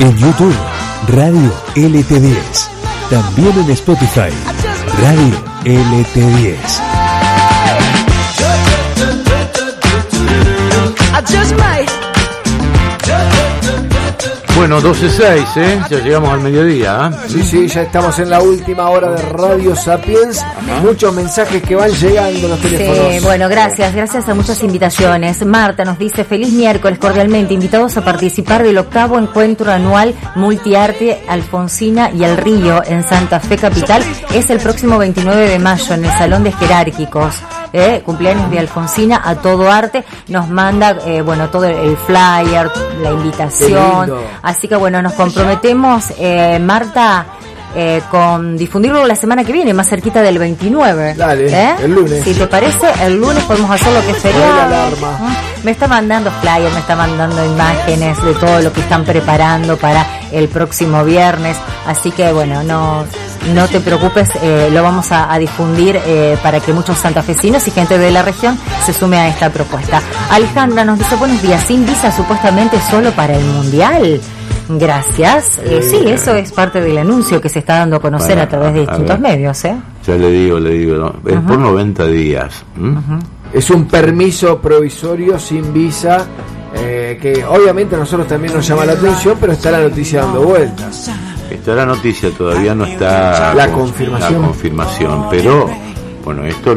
En YouTube, Radio LT10. También en Spotify, Radio LT10. Bueno, 12:06, ya llegamos al mediodía. Sí, ya estamos en la última hora de Radio Sapiens. Muchos mensajes que van llegando los teléfonos. Sí, bueno, gracias a muchas invitaciones. Marta nos dice, feliz miércoles, cordialmente invitados a participar del 8º encuentro anual Multiarte Alfonsina y el Río en Santa Fe Capital. Es el próximo 29 de mayo en el Salón de Jerárquicos. Cumpleaños de Alfonsina a todo arte, nos manda todo el flyer, la invitación, así que bueno, nos comprometemos, Marta, con difundirlo la semana que viene, más cerquita del 29. Dale, el lunes. Si te parece, el lunes podemos hacer lo que sería. Me está mandando flyers, me está mandando imágenes de todo lo que están preparando para el próximo viernes, así que bueno, no te preocupes, lo vamos a difundir para que muchos santafesinos y gente de la región se sume a esta propuesta. Alejandra nos dice, buenos días, sin visa supuestamente solo para el Mundial. Gracias. Sí, eso es parte del anuncio que se está dando a conocer a través de distintos medios. Ya le digo, ¿no? Es por 90 días. Es un permiso provisorio sin visa, que obviamente a nosotros también nos llama la atención, pero está la noticia dando vueltas. Está la noticia, todavía no está la confirmación, pero bueno, esto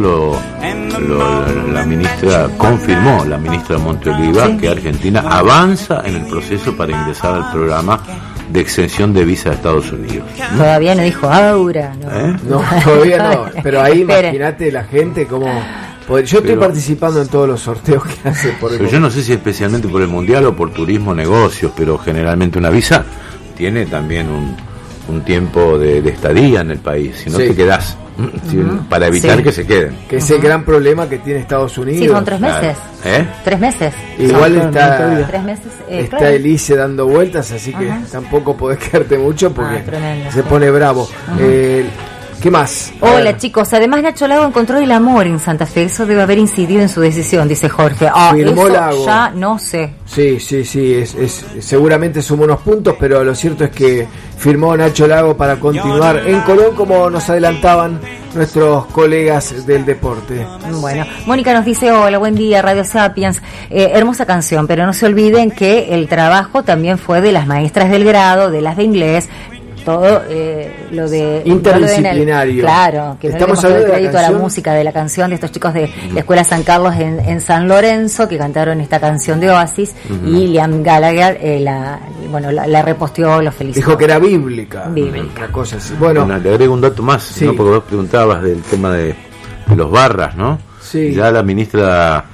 la ministra confirmó, la ministra Monteoliva, que Argentina avanza en el proceso para ingresar al programa de exención de visa de Estados Unidos. Todavía no dijo Aura, ¿no? No, todavía no, pero ahí imagínate la gente como... Yo estoy participando en todos los sorteos que hace por el... Pero yo no sé si especialmente por el Mundial o por turismo, negocios, pero generalmente una visa tiene también un tiempo de estadía en el país, si no te quedás, para evitar que se queden. Que es el gran problema que tiene Estados Unidos. Sí, son 3 meses. 3 meses. Igual está 3 meses. Está el ICE dando vueltas, así que tampoco podés quedarte mucho porque se pone bravo. ¿Qué más? Hola chicos, además Nacho Lago encontró el amor en Santa Fe, eso debe haber incidido en su decisión, dice Jorge. Firmó eso Lago. Ya no sé. Sí, seguramente sumó unos puntos, pero lo cierto es que firmó Nacho Lago para continuar en Colón, como nos adelantaban nuestros colegas del deporte. Bueno, Mónica nos dice, hola, buen día, Radio Sapiens, hermosa canción, pero no se olviden que el trabajo también fue de las maestras del grado, de las de inglés, todo lo de interdisciplinario. Claro, que estamos no le hablando de crédito a la música de la canción de estos chicos de la Escuela San Carlos en San Lorenzo, que cantaron esta canción de Oasis, y Liam Gallagher la reposteó, lo felicitó. Dijo que era bíblica. Una cosa así. Bueno, le agrego un dato más, ¿no? Porque vos preguntabas del tema de los barras, ¿no? Sí. Ya la ministra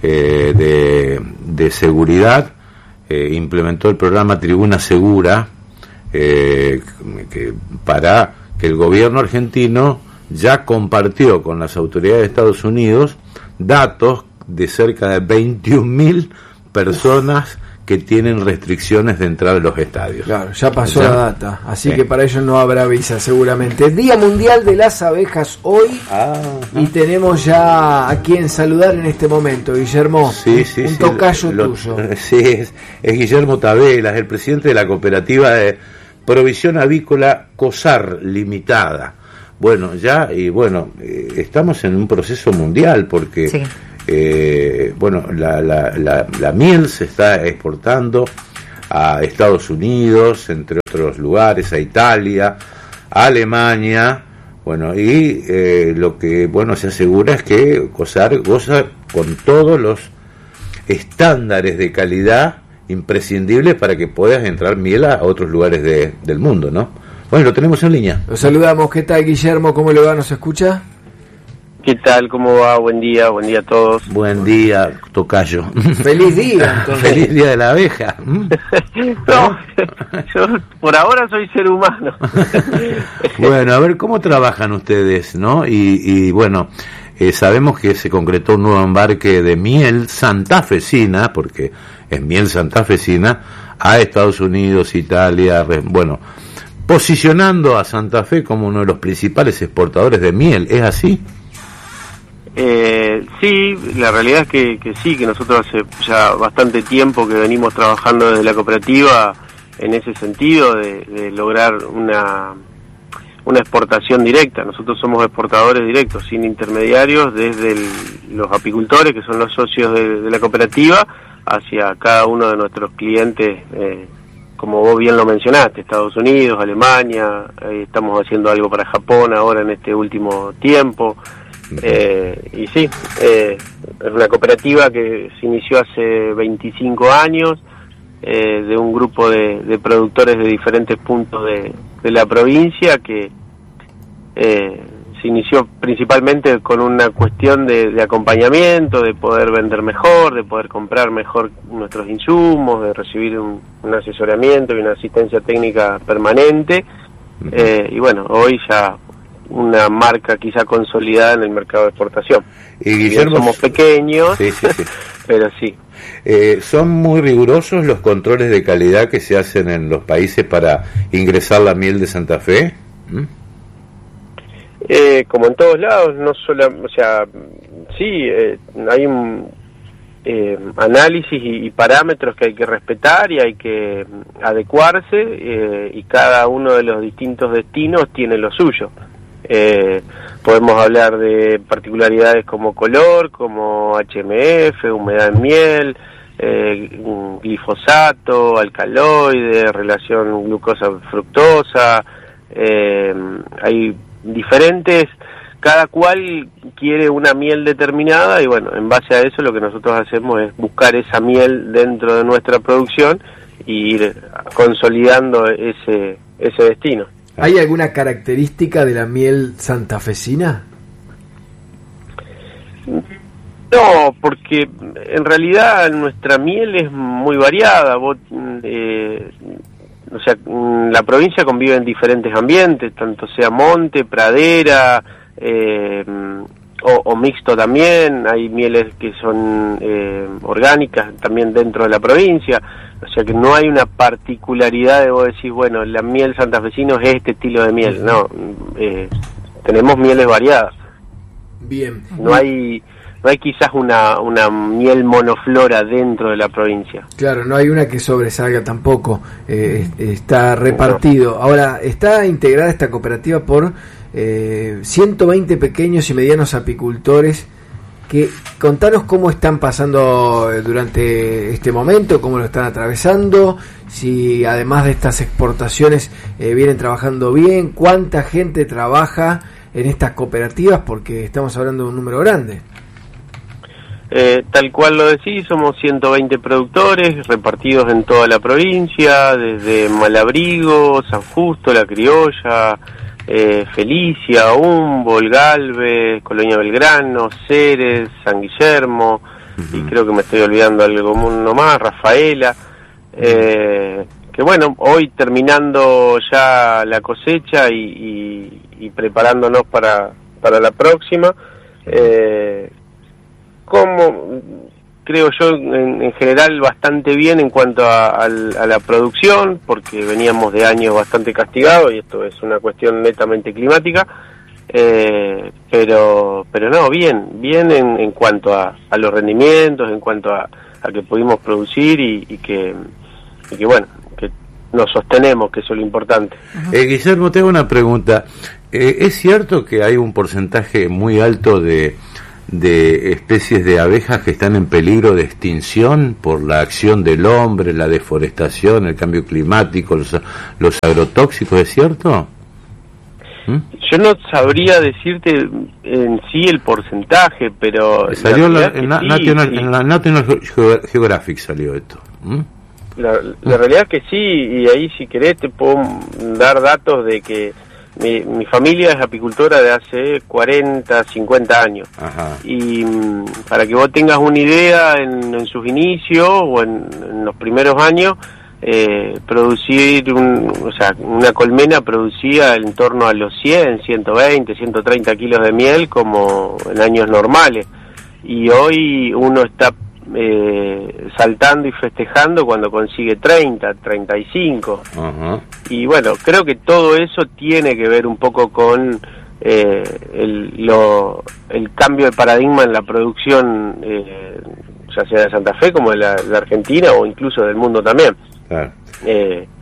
de Seguridad implementó el programa Tribuna Segura, para que el gobierno argentino ya compartió con las autoridades de Estados Unidos datos de cerca de 21.000 personas que tienen restricciones de entrar a los estadios. Claro, ya pasó la data, así que para ellos no habrá visa seguramente. Día Mundial de las Abejas hoy, y tenemos ya a quien saludar en este momento, Guillermo, un tocayo tuyo. Sí, es Guillermo Tavelas, el presidente de la cooperativa de Provisión Avícola COSAR Limitada. Bueno, estamos en un proceso mundial porque la miel se está exportando a Estados Unidos, entre otros lugares, a Italia, a Alemania, lo que se asegura es que COSAR goza con todos los estándares de calidad imprescindibles para que puedas entrar miel a otros lugares del mundo, ¿no? Bueno, lo tenemos en línea. Lo saludamos. ¿Qué tal, Guillermo? ¿Cómo le va? ¿Nos escucha? ¿Qué tal? ¿Cómo va? Buen día a todos. Buen día, tocayo. Feliz día, entonces. Feliz día de la abeja. No, yo por ahora soy ser humano. Bueno, a ver, ¿cómo trabajan ustedes, no? Sabemos que se concretó un nuevo embarque de miel santafesina, porque es miel santafesina, a Estados Unidos, Italia, posicionando a Santa Fe como uno de los principales exportadores de miel, ¿es así? Sí, la realidad es que sí, que nosotros hace ya bastante tiempo que venimos trabajando desde la cooperativa en ese sentido de lograr una exportación directa. Nosotros somos exportadores directos, sin intermediarios, desde los apicultores, que son los socios de la cooperativa, hacia cada uno de nuestros clientes, como vos bien lo mencionaste, Estados Unidos, Alemania, estamos haciendo algo para Japón ahora en este último tiempo. Y sí, es una cooperativa que se inició hace 25 años, de un grupo de productores de diferentes puntos de la provincia, que se inició principalmente con una cuestión de acompañamiento, de poder vender mejor, de poder comprar mejor nuestros insumos, de recibir un asesoramiento y una asistencia técnica permanente. Y bueno, hoy ya una marca quizá consolidada en el mercado de exportación. Y Guillermo, somos pequeños, sí. Pero sí. ¿Son muy rigurosos los controles de calidad que se hacen en los países para ingresar la miel de Santa Fe? Como en todos lados, no solo, o sea, sí, hay un análisis y parámetros que hay que respetar y hay que adecuarse, y cada uno de los distintos destinos tiene lo suyo. Podemos hablar de particularidades como color, como HMF, humedad en miel, glifosato, alcaloide, relación glucosa-fructosa. Hay diferentes, cada cual quiere una miel determinada, y bueno, en base a eso lo que nosotros hacemos es buscar esa miel dentro de nuestra producción y ir consolidando ese destino. ¿Hay alguna característica de la miel santafesina? No, porque en realidad nuestra miel es muy variada. O sea, la provincia convive en diferentes ambientes, tanto sea monte, pradera, o mixto también. Hay mieles que son orgánicas también dentro de la provincia. O sea que no hay una particularidad de vos decir, bueno, la miel santafesina es este estilo de miel. No, tenemos mieles variadas. Bien. No hay quizás una miel monoflora dentro de la provincia. Claro, no hay una que sobresalga tampoco. Está repartido. Ahora, está integrada esta cooperativa por 120 pequeños y medianos apicultores. Contanos cómo están pasando durante este momento, cómo lo están atravesando, si además de estas exportaciones vienen trabajando bien, cuánta gente trabaja en estas cooperativas, porque estamos hablando de un número grande. Tal cual lo decís, somos 120 productores repartidos en toda la provincia, desde Malabrigo, San Justo, La Criolla, Felicia, Humboldt, Galvez, Colonia Belgrano, Ceres, San Guillermo, y creo que me estoy olvidando algo más, Rafaela, que bueno, hoy terminando ya la cosecha y preparándonos para la próxima, como creo yo en general bastante bien en cuanto a la producción, porque veníamos de años bastante castigados y esto es una cuestión netamente climática, pero no, bien en cuanto a los rendimientos, en cuanto a que pudimos producir y que bueno, que nos sostenemos, que eso es lo importante. Guillermo, tengo una pregunta. ¿Es cierto que hay un porcentaje muy alto de especies de abejas que están en peligro de extinción por la acción del hombre, la deforestación, el cambio climático, los agrotóxicos? ¿Es cierto? Yo no sabría decirte en sí el porcentaje, pero salió en la National Geographic salió esto. La realidad es que sí, y ahí si querés te puedo dar datos de que mi familia es apicultora de hace 40, 50 años. Ajá. Y para que vos tengas una idea, en sus inicios o en los primeros años, producir una colmena producía en torno a los 100, 120, 130 kilos de miel como en años normales. Y hoy uno está saltando y festejando cuando consigue 30, 35. Uh-huh. Y bueno, creo que todo eso tiene que ver un poco con el cambio de paradigma en la producción, ya sea de Santa Fe como de la Argentina o incluso del mundo también. Claro.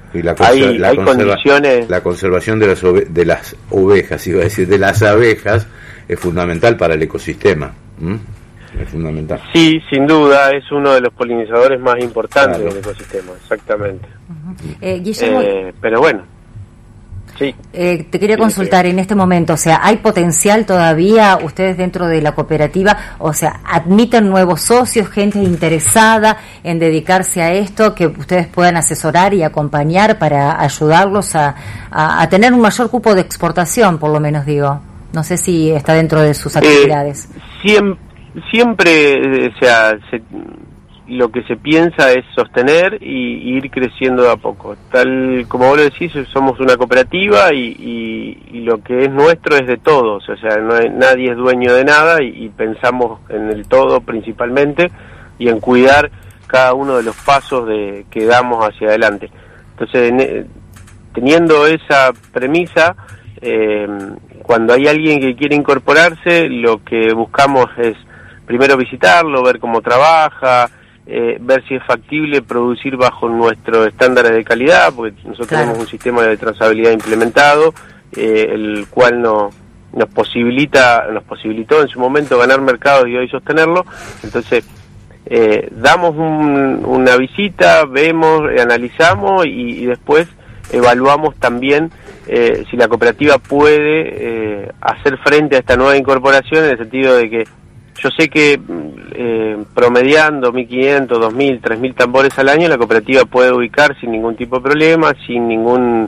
Y hay condiciones. La conservación de las ovejas, iba a decir, de las abejas, es fundamental para el ecosistema. Es fundamental. Sí, sin duda, es uno de los polinizadores más importantes del ecosistema, exactamente. Guillermo, pero bueno, sí. Te quería consultar en este momento, o sea, ¿hay potencial todavía ustedes dentro de la cooperativa? O sea, ¿admiten nuevos socios, gente interesada en dedicarse a esto, que ustedes puedan asesorar y acompañar para ayudarlos a tener un mayor cupo de exportación, por lo menos digo? No sé si está dentro de sus actividades. Siempre, o sea, lo que se piensa es sostener y ir creciendo de a poco. Tal como vos lo decís, somos una cooperativa y lo que es nuestro es de todos, o sea, nadie es dueño de nada y pensamos en el todo principalmente y en cuidar cada uno de los pasos que damos hacia adelante. Entonces, teniendo esa premisa, cuando hay alguien que quiere incorporarse, lo que buscamos es primero visitarlo, ver cómo trabaja, ver si es factible producir bajo nuestros estándares de calidad, porque nosotros tenemos un sistema de trazabilidad implementado, el cual nos posibilitó en su momento ganar mercados y hoy sostenerlo. Entonces, damos una visita, vemos, analizamos y después evaluamos también si la cooperativa puede hacer frente a esta nueva incorporación, en el sentido de que yo sé que promediando 1.500, 2.000, 3.000 tambores al año, la cooperativa puede ubicar sin ningún tipo de problema, sin ningún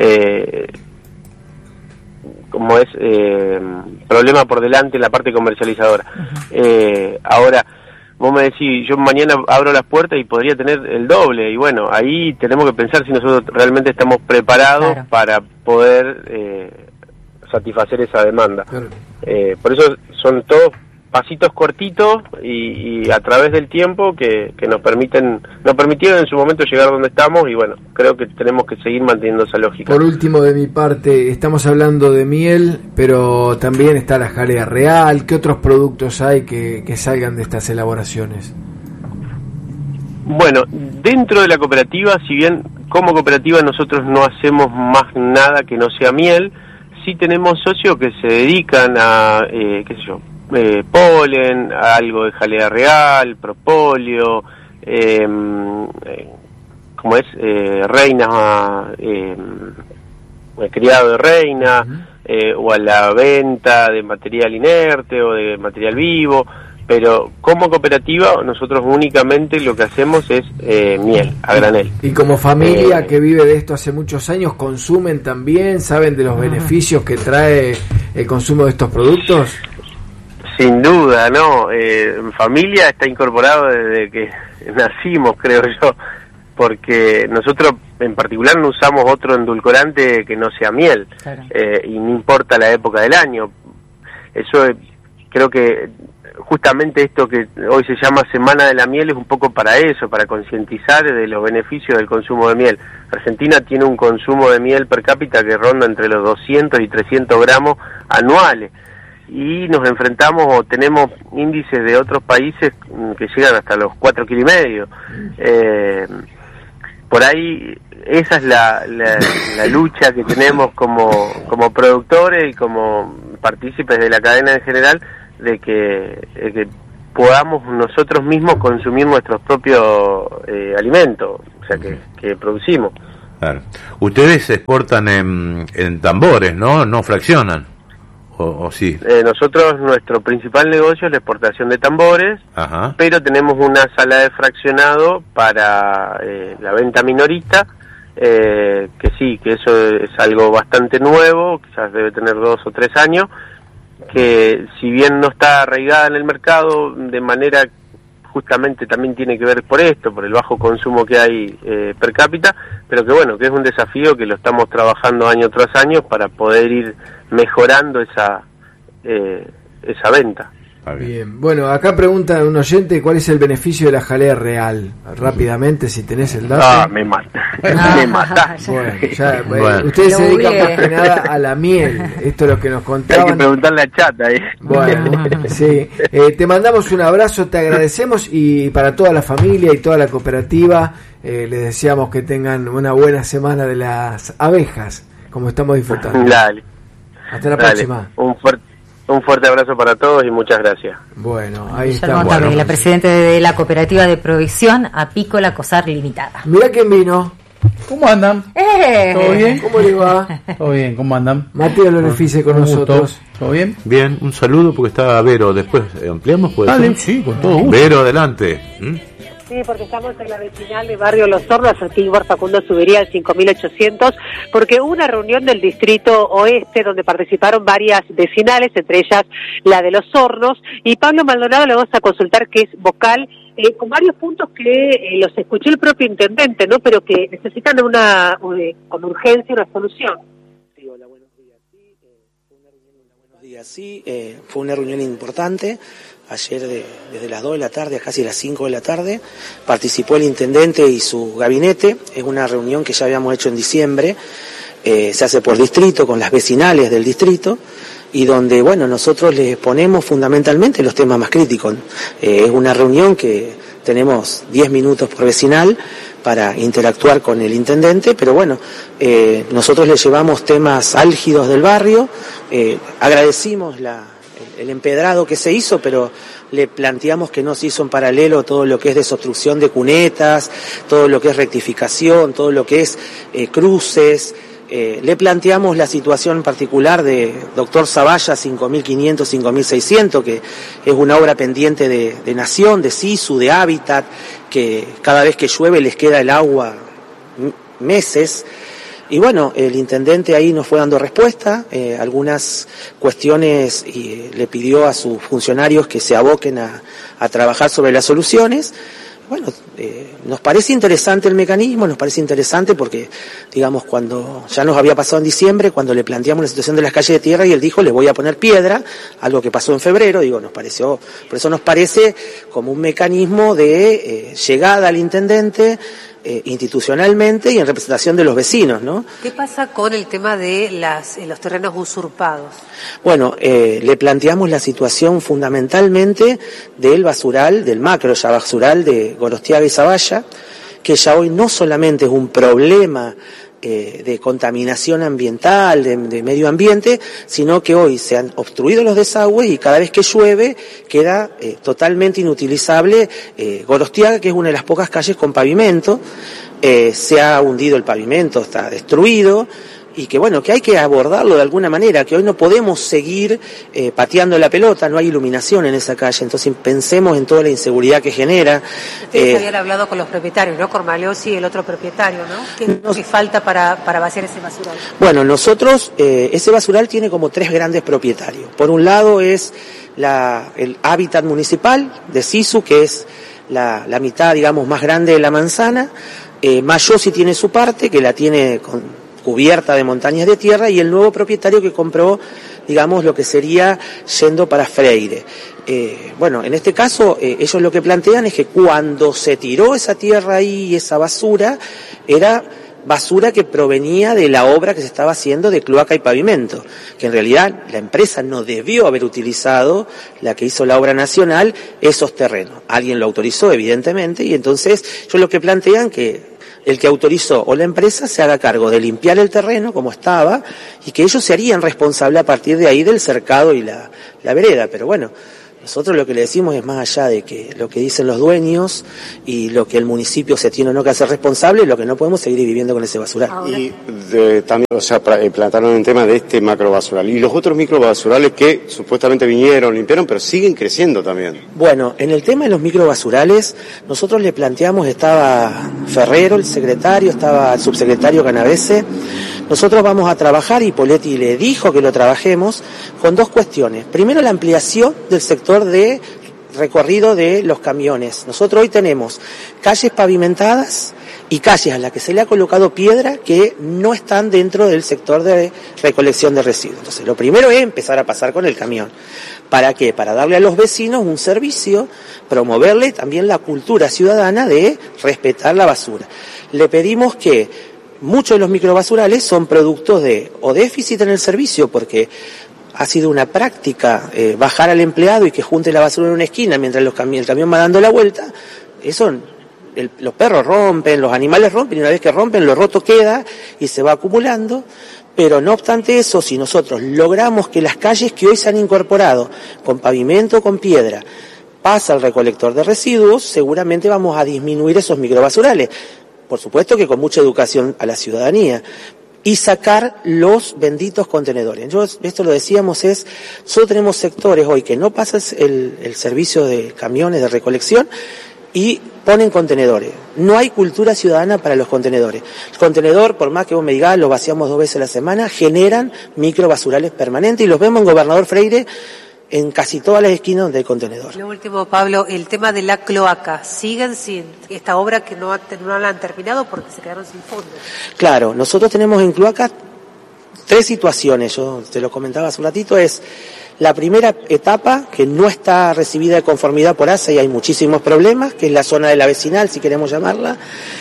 problema por delante en la parte comercializadora. Ahora, vos me decís, yo mañana abro las puertas y podría tener el doble, y bueno, ahí tenemos que pensar si nosotros realmente estamos preparados para poder satisfacer esa demanda. Por eso son todos pasitos cortitos y a través del tiempo que nos permitieron en su momento llegar donde estamos, y bueno, creo que tenemos que seguir manteniendo esa lógica. Por último, de mi parte, estamos hablando de miel, pero también está la jalea real. ¿Qué otros productos hay que salgan de estas elaboraciones? Bueno, dentro de la cooperativa, si bien como cooperativa nosotros no hacemos más nada que no sea miel, sí tenemos socios que se dedican a, polen, algo de jalea real, propóleo, reinas, criado de reina, o a la venta de material inerte o de material vivo, pero como cooperativa nosotros únicamente lo que hacemos es miel a granel. Y como familia que vive de esto hace muchos años, ¿consumen también? ¿Saben de los beneficios que trae el consumo de estos productos? Sin duda, ¿no? En familia está incorporado desde que nacimos, creo yo, porque nosotros en particular no usamos otro endulcorante que no sea miel, y no importa la época del año. Eso creo que justamente esto que hoy se llama Semana de la Miel es un poco para eso, para concientizar de los beneficios del consumo de miel. Argentina tiene un consumo de miel per cápita que ronda entre los 200 y 300 gramos anuales, y nos enfrentamos o tenemos índices de otros países que llegan hasta los 4,5 kilos. Por ahí esa es la lucha que tenemos como productores y como partícipes de la cadena en general, de que podamos nosotros mismos consumir nuestros propios alimentos, o sea, que producimos. Claro. Ustedes exportan en tambores, ¿no? No fraccionan. ¿O sí? Nosotros, nuestro principal negocio es la exportación de tambores, pero tenemos una sala de fraccionado para la venta minorista, que sí, que eso es algo bastante nuevo, quizás debe tener 2 o 3 años, que si bien no está arraigada en el mercado de manera, justamente también tiene que ver por esto, por el bajo consumo que hay per cápita, pero que bueno, que es un desafío que lo estamos trabajando año tras año para poder ir mejorando esa venta. Bien, bueno, acá pregunta un oyente cuál es el beneficio de la jalea real. Rápidamente, si tenés el dato. Me mata. Me mata. Bueno, ustedes se dedican más que nada a la miel. Esto es lo que nos contaban. Hay que preguntarle a Chata. Bueno, sí. Te mandamos un abrazo, te agradecemos, y para toda la familia y toda la cooperativa, les deseamos que tengan una buena semana de las abejas, como estamos disfrutando. Dale. Hasta la próxima. Un fuerte abrazo para todos y muchas gracias. Bueno, ahí está. Guillermo Tabe, la presidenta de la Cooperativa de Provisión Apícola Cosar Limitada. Mirá quién vino. ¿Cómo andan? ¿Todo bien? ¿Cómo le va? Todo bien, ¿cómo andan? Matías Lorefice con nosotros. ¿Todo bien? Bien, un saludo porque está Vero. Después ampliamos, ¿puede ser? Sí, con todo gusto. Vero, adelante. Sí, porque estamos en la vecinal de Barrio Los Hornos, aquí en Facundo Subiría, al 5800, porque hubo una reunión del Distrito Oeste donde participaron varias vecinales, entre ellas la de Los Hornos, y Pablo Maldonado le vamos a consultar, que es vocal, con varios puntos que los escuchó el propio intendente, ¿no? Pero que necesitan con urgencia una solución. Sí, hola, buenos días. Sí, fue una reunión importante. Ayer desde las 2 de la tarde a casi las 5 de la tarde participó el intendente y su gabinete. Es una reunión que ya habíamos hecho en diciembre, se hace por distrito, con las vecinales del distrito, y donde, bueno, nosotros les ponemos fundamentalmente los temas más críticos. Es una reunión que tenemos 10 minutos por vecinal para interactuar con el intendente, pero bueno, nosotros le llevamos temas álgidos del barrio, agradecimos el empedrado que se hizo, pero le planteamos que no se hizo en paralelo todo lo que es desobstrucción de cunetas, todo lo que es rectificación, todo lo que es cruces. Le planteamos la situación particular de Doctor Zavalla 5.500, 5.600, que es una obra pendiente de Nación, de SISU, de Hábitat, que cada vez que llueve les queda el agua meses. Y bueno, el intendente ahí nos fue dando respuesta, algunas cuestiones, y le pidió a sus funcionarios que se aboquen a trabajar sobre las soluciones. Bueno, nos parece interesante el mecanismo, nos parece interesante porque, digamos, cuando ya nos había pasado en diciembre, cuando le planteamos la situación de las calles de tierra y él dijo, le voy a poner piedra, algo que pasó en febrero, por eso nos parece como un mecanismo de llegada al intendente, institucionalmente y en representación de los vecinos, ¿no? ¿Qué pasa con el tema de los terrenos usurpados? Bueno, le planteamos la situación fundamentalmente del basural, del macro ya basural de Gorostiaga y Zavalla, que ya hoy no solamente es un problema de contaminación ambiental, de medio ambiente, sino que hoy se han obstruido los desagües y cada vez que llueve queda totalmente inutilizable Gorostiaga, que es una de las pocas calles con pavimento. Se ha hundido el pavimento, está destruido, y que bueno, que hay que abordarlo de alguna manera, que hoy no podemos seguir pateando la pelota, no hay iluminación en esa calle, entonces pensemos en toda la inseguridad que genera. Ustedes habían hablado con los propietarios, ¿no? Cormaleossi y el otro propietario, ¿no? ¿Qué falta para vaciar ese basural? Bueno, nosotros, ese basural tiene como 3 grandes propietarios. Por un lado es el hábitat municipal de SISU, que es la mitad, digamos, más grande de la manzana. Mayossi tiene su parte, que la tiene cubierta de montañas de tierra, y el nuevo propietario que compró, digamos, lo que sería yendo para Freire. Bueno, en este caso, ellos lo que plantean es que cuando se tiró esa tierra ahí, esa basura, era basura que provenía de la obra que se estaba haciendo de cloaca y pavimento, que en realidad la empresa no debió haber utilizado, la que hizo la obra nacional, esos terrenos. Alguien lo autorizó, evidentemente, y entonces ellos lo que plantean que el que autorizó o la empresa se haga cargo de limpiar el terreno como estaba y que ellos se harían responsables a partir de ahí del cercado y la vereda. Pero bueno, nosotros lo que le decimos es más allá de que lo que dicen los dueños y lo que el municipio se tiene o no que hacer responsable, lo que no podemos seguir viviendo con ese basural. Y también, plantaron el tema de este macro basural y los otros micro basurales que supuestamente limpiaron, pero siguen creciendo también. Bueno, en el tema de los micro basurales, nosotros le planteamos, estaba Ferrero, el secretario, estaba el subsecretario Canavese. Nosotros vamos a trabajar, y Poletti le dijo que lo trabajemos, con 2 cuestiones. Primero, la ampliación del sector de recorrido de los camiones. Nosotros hoy tenemos calles pavimentadas y calles a las que se le ha colocado piedra que no están dentro del sector de recolección de residuos. Entonces, lo primero es empezar a pasar con el camión. ¿Para qué? Para darle a los vecinos un servicio, promoverle también la cultura ciudadana de respetar la basura. Le pedimos que muchos de los microbasurales son productos de o déficit en el servicio, porque ha sido una práctica bajar al empleado y que junte la basura en una esquina mientras el camión va dando la vuelta. Eso los perros rompen, los animales rompen, y una vez que rompen, lo roto queda y se va acumulando. Pero no obstante eso, si nosotros logramos que las calles que hoy se han incorporado con pavimento, con piedra, pasa al recolector de residuos, seguramente vamos a disminuir esos microbasurales. Por supuesto que con mucha educación a la ciudadanía. Y sacar los benditos contenedores. Esto lo decíamos solo tenemos sectores hoy que no pasan el servicio de camiones de recolección y ponen contenedores. No hay cultura ciudadana para los contenedores. El contenedor, por más que vos me digas, lo vaciamos 2 veces a la semana, generan microbasurales permanentes y los vemos en Gobernador Freire en casi todas las esquinas donde hay contenedor. Lo último, Pablo, el tema de la cloaca. ¿Siguen sin esta obra que no la han terminado porque se quedaron sin fondos? Claro, nosotros tenemos en cloaca 3 situaciones, yo te lo comentaba hace un ratito, es la primera etapa que no está recibida de conformidad por ASA y hay muchísimos problemas, que es la zona de la vecinal, si queremos llamarla.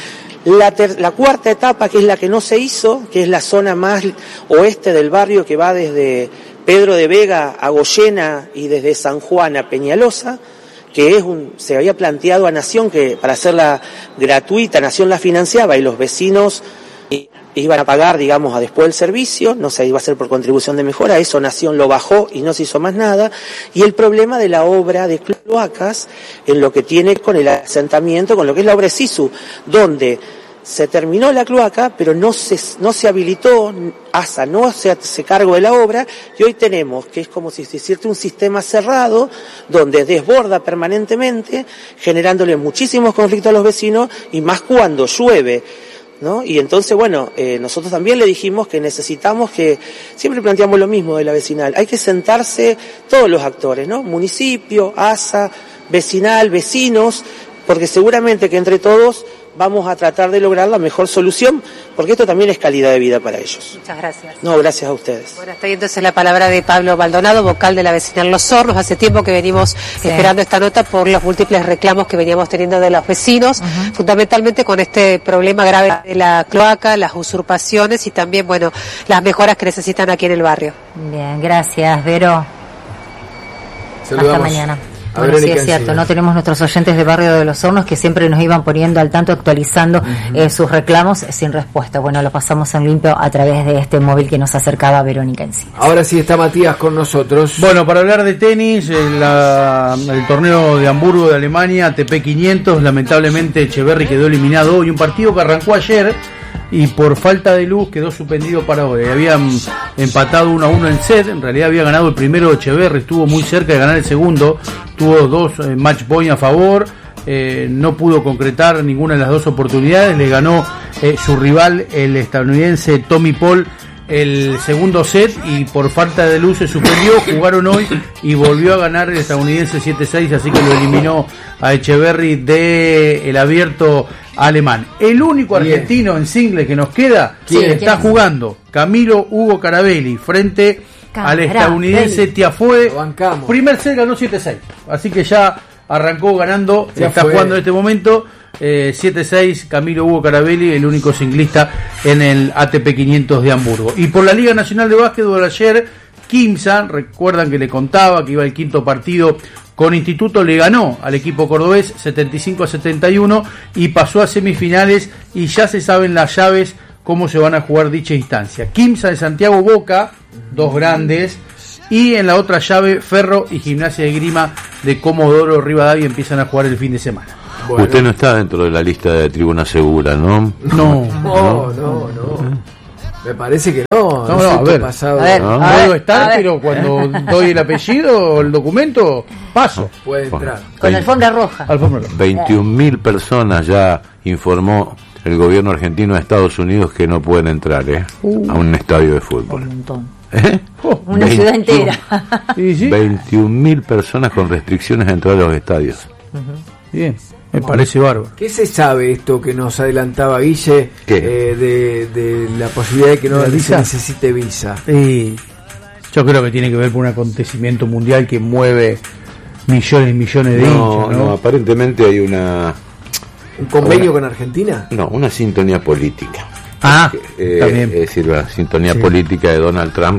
La cuarta etapa, que es la que no se hizo, que es la zona más oeste del barrio que va desde Pedro de Vega a Goyena y desde San Juan a Peñalosa, que se había planteado a Nación que para hacerla gratuita, Nación la financiaba y los vecinos iban a pagar, digamos, a después del servicio, no se iba a hacer por contribución de mejora, eso Nación lo bajó y no se hizo más nada, y el problema de la obra de cloacas en lo que tiene con el asentamiento, con lo que es la obra de SISU, donde se terminó la cloaca, pero no se habilitó, ASA no se hace cargo de la obra, y hoy tenemos, que es como si se hiciera un sistema cerrado, donde desborda permanentemente, generándole muchísimos conflictos a los vecinos, y más cuando llueve, ¿no? Y entonces, bueno, nosotros también le dijimos que necesitamos que, siempre planteamos lo mismo de la vecinal, hay que sentarse todos los actores, ¿no? Municipio, ASA, vecinal, vecinos, porque seguramente que entre todos vamos a tratar de lograr la mejor solución, porque esto también es calidad de vida para ellos. Muchas gracias. No, gracias a ustedes. Bueno, está ahí entonces la palabra de Pablo Maldonado, vocal de la vecinal Los Hornos. Hace tiempo que venimos esperando esta nota por los múltiples reclamos que veníamos teniendo de los vecinos, fundamentalmente con este problema grave de la cloaca, las usurpaciones y también, bueno, las mejoras que necesitan aquí en el barrio. Bien, gracias, Vero. Saludamos. Hasta mañana. Bueno, sí, es cierto, no tenemos nuestros oyentes de Barrio de los Hornos que siempre nos iban poniendo al tanto, actualizando sus reclamos sin respuesta. Bueno, lo pasamos en limpio a través de este móvil que nos acercaba a Verónica Encinas. Ahora sí está Matías con nosotros. Bueno, para hablar de tenis, el torneo de Hamburgo de Alemania, ATP 500, lamentablemente Echeverry quedó eliminado hoy, un partido que arrancó ayer y por falta de luz quedó suspendido para hoy. Habían empatado 1-1 en set, en realidad había ganado el primero Echeverry, estuvo muy cerca de ganar el segundo, tuvo 2 match point a favor, no pudo concretar ninguna de las 2 oportunidades, le ganó su rival, el estadounidense Tommy Paul, el segundo set y por falta de luz se suspendió, jugaron hoy y volvió a ganar el estadounidense 7-6, así que lo eliminó a Echeverry del abierto alemán. El único argentino en singles que nos queda está jugando Camilo Hugo Carabelli frente al estadounidense Tiafoe. Primer set ganó 7-6, así que ya arrancó ganando, está jugando en este momento 7-6 Camilo Hugo Carabelli, el único singlista en el ATP 500 de Hamburgo. Y por la Liga Nacional de Básquetbol ayer, Quimsa, recuerdan que le contaba que iba el quinto partido con Instituto, le ganó al equipo cordobés 75-71 y pasó a semifinales y ya se saben las llaves cómo se van a jugar dicha instancia. Quimsa de Santiago Boca, 2 grandes, y en la otra llave Ferro y Gimnasia de Grima de Comodoro Rivadavia empiezan a jugar el fin de semana. Bueno. Usted no está dentro de la lista de Tribuna Segura, ¿no? No. Me parece que no. A ver, puedo estar, pero cuando doy el apellido o el documento, paso. Puede entrar. Con alfombra roja. 21.000 personas ya informó el gobierno argentino de Estados Unidos que no pueden entrar a un estadio de fútbol. Un montón. Una ciudad entera. 21.000 personas con restricciones a entrar a los estadios. Bien. Me parece bárbaro. ¿Qué se sabe esto que nos adelantaba Guille de la posibilidad de que no se necesite visa? Yo creo que tiene que ver con un acontecimiento mundial que mueve millones y millones de hinchas. No, aparentemente hay ¿un convenio con Argentina? No, una sintonía política. También. Es decir, la sintonía política de Donald Trump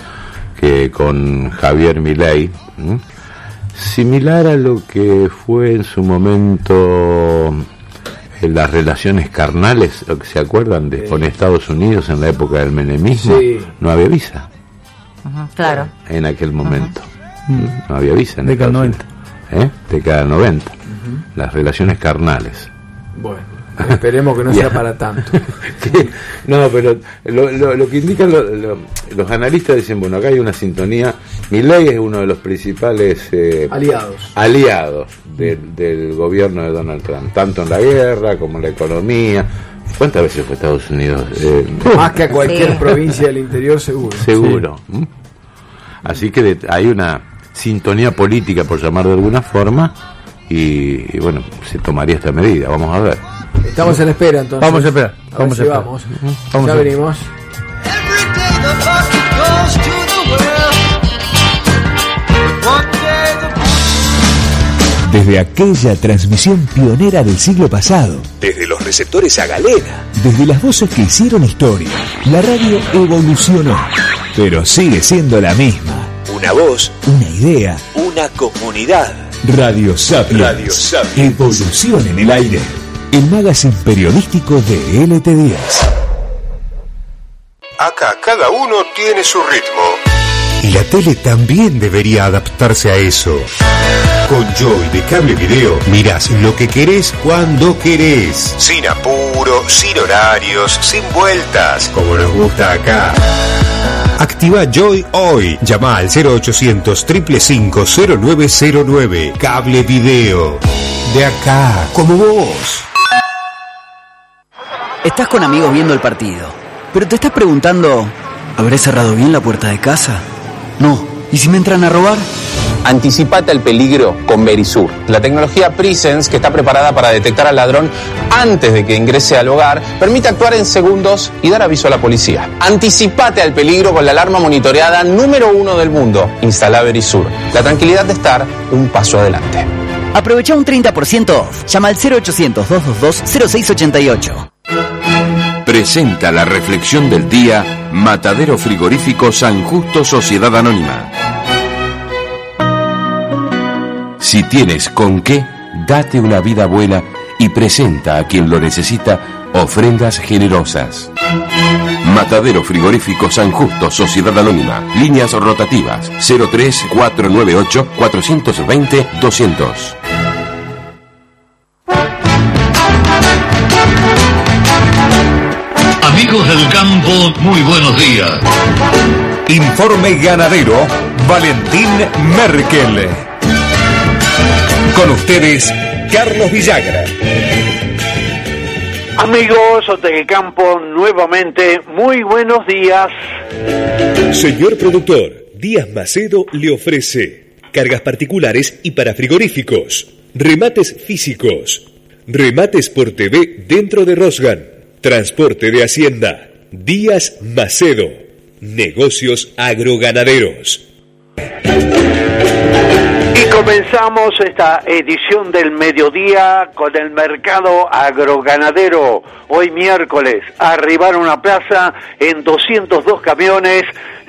con Javier Milei. Similar a lo que fue en su momento las relaciones carnales, lo que se acuerdan de con Estados Unidos en la época del menemismo, no había visa. Claro. En aquel momento. No había visa en década 90. Década del 90. Las relaciones carnales. Bueno, esperemos que no sea para tanto. Sí, no, pero lo que indican los analistas dicen, bueno, acá hay una sintonía. Milei es uno de los principales aliados del gobierno de Donald Trump, tanto en la guerra como en la economía. ¿Cuántas veces fue a Estados Unidos? Más que a cualquier provincia del interior, seguro. Seguro. Sí. Así que hay una sintonía política, por llamar de alguna forma, y bueno, se tomaría esta medida. Vamos a ver. Estamos en espera, entonces. Vamos a esperar. Vamos. Ya venimos. Desde aquella transmisión pionera del siglo pasado, desde los receptores a galera, desde las voces que hicieron historia, la radio evolucionó, pero sigue siendo la misma. Una voz, una idea, una comunidad. Radio Sapiens. Evolución en el aire. El magazine periodístico de LT10. Acá cada uno tiene su ritmo. Y la tele también debería adaptarse a eso. Con Joy de Cable Video, mirás lo que querés cuando querés. Sin apuro, sin horarios, sin vueltas. Como nos gusta acá. Activa Joy hoy. Llama al 0800 555 0909. Cable Video. De acá, como vos. Estás con amigos viendo el partido, pero te estás preguntando, ¿habré cerrado bien la puerta de casa? No. ¿Y si me entran a robar? Anticipate al peligro con Verisur, la tecnología Presence que está preparada para detectar al ladrón antes de que ingrese al hogar, permite actuar en segundos y dar aviso a la policía. Anticipate al peligro con la alarma monitoreada número 1 del mundo. Instala Verisur, la tranquilidad de estar un paso adelante. Aprovecha un 30% off. Llama al 0800-222-0688. Presenta la reflexión del día Matadero Frigorífico San Justo Sociedad Anónima. Si tienes con qué, date una vida buena y presenta a quien lo necesita ofrendas generosas. Matadero Frigorífico San Justo Sociedad Anónima. Líneas rotativas 03498 420 200. Amigos del campo, muy buenos días. Informe ganadero, Valentín Merkel. Con ustedes, Carlos Villagra. Amigos del campo, nuevamente, muy buenos días. Señor productor, Díaz Macedo le ofrece cargas particulares y para frigoríficos, remates físicos, remates por TV dentro de Rosgan, transporte de hacienda. Díaz Macedo, negocios agroganaderos. Y comenzamos esta edición del mediodía con el mercado agroganadero. Hoy miércoles arribaron a plaza en 202 camiones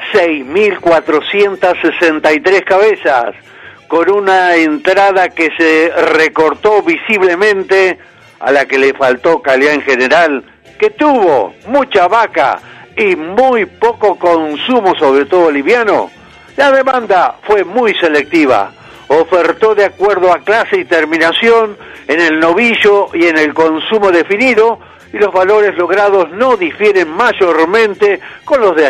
6.463 cabezas, con una entrada que se recortó visiblemente, a la que le faltó calidad en general, que tuvo mucha vaca y muy poco consumo, sobre todo liviano. La demanda fue muy selectiva, ofertó de acuerdo a clase y terminación en el novillo y en el consumo definido, y los valores logrados no difieren mayormente con los de